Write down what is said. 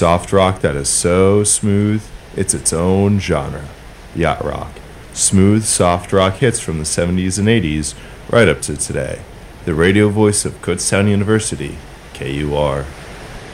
Soft rock that is so smooth, it's its own genre. Yacht rock. Smooth, soft rock hits from the 70s and 80s, right up to today. The radio voice of Kutztown University, KUR.